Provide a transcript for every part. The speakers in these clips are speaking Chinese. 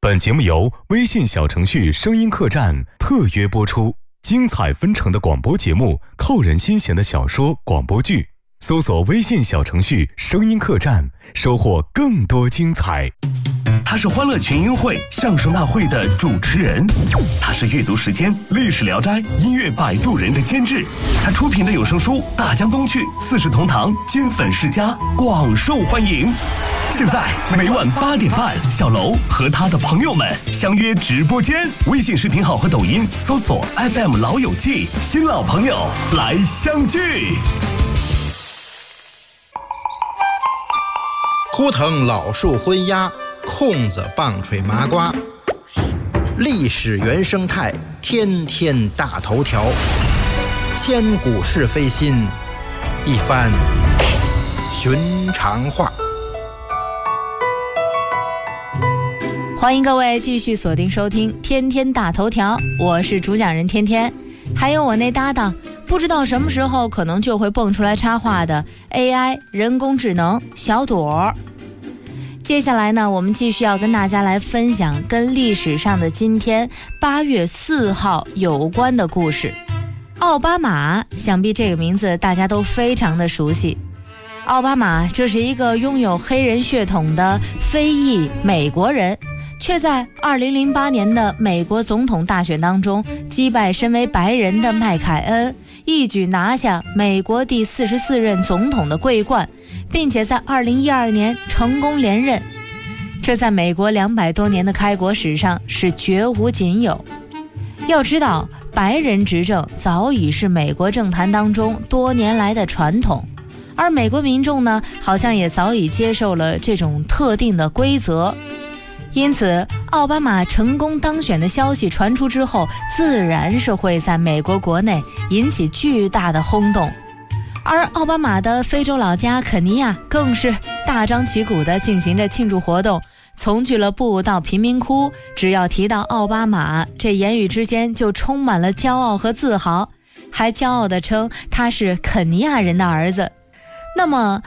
本节目由微信小程序声音客栈特约播出，精彩纷呈的广播节目，扣人心弦的小说广播剧，搜索微信小程序声音客栈，收获更多精彩。 他是欢乐群英会相声大会的主持人，他是阅读时间历史聊斋音乐摆渡人的监制，他出品的有声书大江东去四世同堂金粉世家广受欢迎。现在每晚8点半，小楼和他的朋友们相约直播间，微信视频号和抖音搜索 FM 老友记，新老朋友来相聚。 枯藤老树昏鸦，空子棒槌麻瓜，历史原生态，天天大头条，千古是非心，一番寻常话。 欢迎各位继续锁定收听天天大头条，我是主讲人天天，还有我那搭档不知道什么时候可能就会蹦出来插话的 AI 人工智能小朵。接下来呢，我们继续要跟大家来分享跟历史上的今天8月4号有关的故事。奥巴马，想必这个名字大家都非常的熟悉。奥巴马这是一个拥有黑人血统的非裔美国人，却在2008年的美国总统大选当中击败身为白人的麦凯恩，一举拿下美国第44任总统的桂冠，并且在2012年成功连任。这在美国200多年的开国史上是绝无仅有。要知道，白人执政早已是美国政坛当中多年来的传统，而美国民众呢，好像也早已接受了这种特定的规则。因此，奥巴马成功当选的消息传出之后，自然是会在美国国内引起巨大的轰动。而奥巴马的非洲老家肯尼亚更是大张旗鼓地进行着庆祝活动，从俱乐部到贫民窟，只要提到奥巴马，这言语之间就充满了骄傲和自豪，还骄傲地称他是肯尼亚人的儿子。那么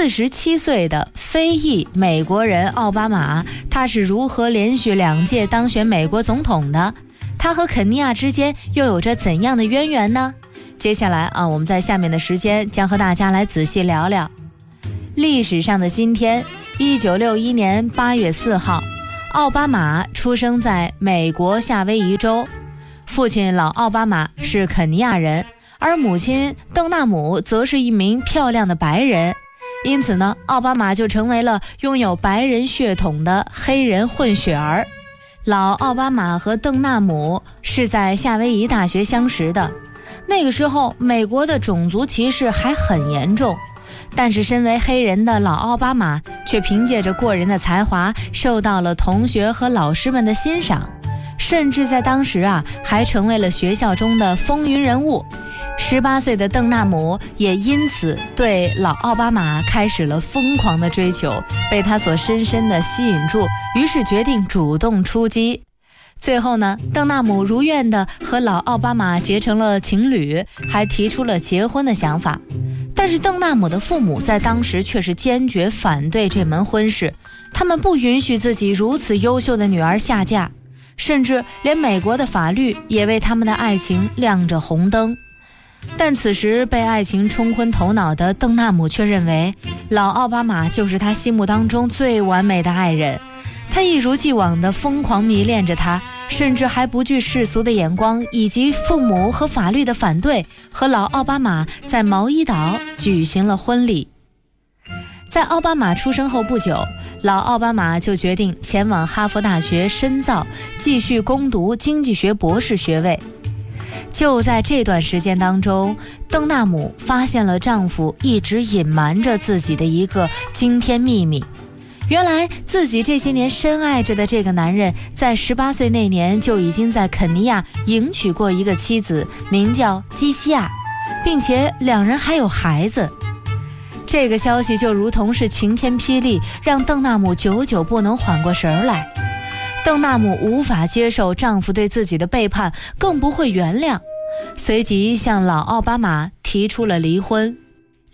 47岁的非裔美国人奥巴马，他是如何连续2届当选美国总统的？他和肯尼亚之间又有着怎样的渊源呢？接下来我们在下面的时间将和大家来仔细聊聊。历史上的今天，1961年8月4号，奥巴马出生在美国夏威夷州，父亲老奥巴马是肯尼亚人，而母亲邓纳姆则是一名漂亮的白人，因此呢，奥巴马就成为了拥有白人血统的黑人混血儿。老奥巴马和邓纳姆是在夏威夷大学相识的，那个时候美国的种族歧视还很严重，但是身为黑人的老奥巴马却凭借着过人的才华受到了同学和老师们的欣赏，甚至在当时还成为了学校中的风云人物。18岁的邓纳姆也因此对老奥巴马开始了疯狂的追求，被他所深深的吸引住，于是决定主动出击。最后呢，邓纳姆如愿的和老奥巴马结成了情侣，还提出了结婚的想法。但是邓纳姆的父母在当时却是坚决反对这门婚事，他们不允许自己如此优秀的女儿下嫁，甚至连美国的法律也为他们的爱情亮着红灯。但此时被爱情冲昏头脑的邓纳姆却认为老奥巴马就是他心目当中最完美的爱人，他一如既往地疯狂迷恋着他，甚至还不惧世俗的眼光以及父母和法律的反对，和老奥巴马在毛伊岛举行了婚礼。在奥巴马出生后不久，老奥巴马就决定前往哈佛大学深造，继续攻读经济学博士学位。就在这段时间当中，邓纳姆发现了丈夫一直隐瞒着自己的一个惊天秘密。原来自己这些年深爱着的这个男人，在18岁那年就已经在肯尼亚迎娶过一个妻子，名叫基西亚，并且2人还有孩子。这个消息就如同是晴天霹雳，让邓纳姆久久不能缓过神来。邓纳姆无法接受丈夫对自己的背叛，更不会原谅，随即向老奥巴马提出了离婚。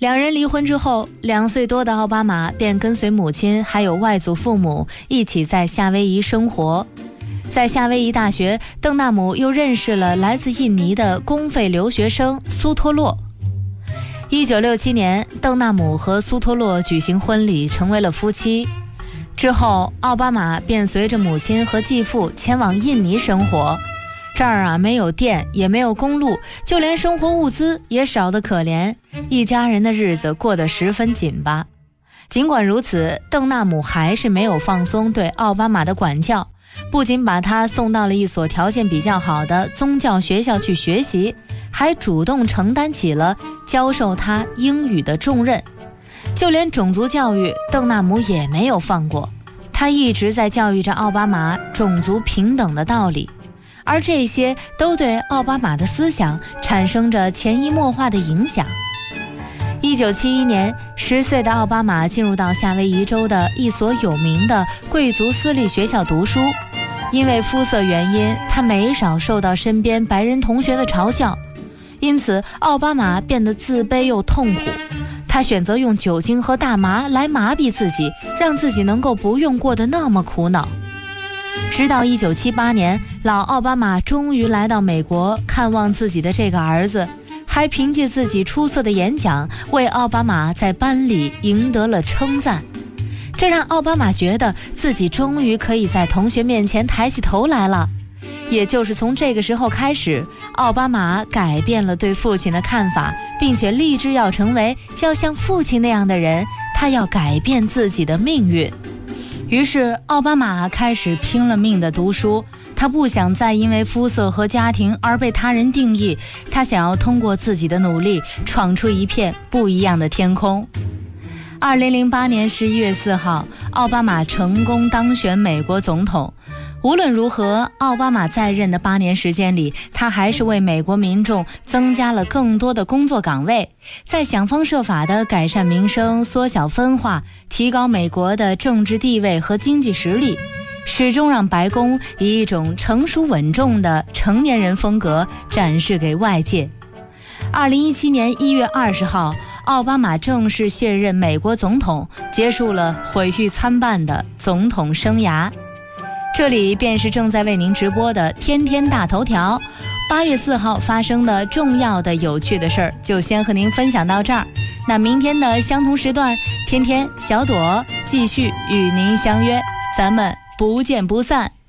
两人离婚之后，2岁多的奥巴马便跟随母亲还有外祖父母一起在夏威夷生活。在夏威夷大学，邓纳姆又认识了来自印尼的公费留学生苏托洛。1967年，邓纳姆和苏托洛举行婚礼，成为了夫妻。之后，奥巴马便随着母亲和继父前往印尼生活。这儿没有电，也没有公路，就连生活物资也少得可怜，一家人的日子过得十分紧巴。尽管如此，邓纳姆还是没有放松对奥巴马的管教，不仅把他送到了一所条件比较好的宗教学校去学习，还主动承担起了教授他英语的重任。就连种族教育，邓纳姆也没有放过，他一直在教育着奥巴马种族平等的道理，而这些都对奥巴马的思想产生着潜移默化的影响。1971年，10岁的奥巴马进入到夏威夷州的一所有名的贵族私立学校读书。因为肤色原因，他没少受到身边白人同学的嘲笑，因此奥巴马变得自卑又痛苦。他选择用酒精和大麻来麻痹自己，让自己能够不用过得那么苦恼。直到1978年，老奥巴马终于来到美国看望自己的这个儿子，还凭借自己出色的演讲为奥巴马在班里赢得了称赞。这让奥巴马觉得自己终于可以在同学面前抬起头来了。也就是从这个时候开始，奥巴马改变了对父亲的看法，并且立志要成为像父亲那样的人，他要改变自己的命运。于是奥巴马开始拼了命的读书，他不想再因为肤色和家庭而被他人定义，他想要通过自己的努力闯出一片不一样的天空。2008年11月4号，奥巴马成功当选美国总统。无论如何，奥巴马在任的8年时间里，他还是为美国民众增加了更多的工作岗位，在想方设法地改善民生，缩小分化，提高美国的政治地位和经济实力，始终让白宫以一种成熟稳重的成年人风格展示给外界。2017年1月20号，奥巴马正式卸任美国总统，结束了毁誉参半的总统生涯。这里便是正在为您直播的天天大头条。8月4号发生的重要的有趣的事儿，就先和您分享到这儿。那明天的相同时段，天天小朵继续与您相约，咱们不见不散。